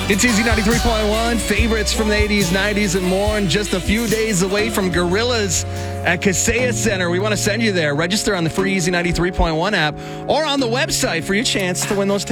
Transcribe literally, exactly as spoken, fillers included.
It's Easy ninety-three point one, favorites from the eighties, nineties, and more, and just a few days away from Gorillas at Kaseya Center. We want to send you there. Register on the free Easy ninety-three point one app or on the website for your chance to win those tickets.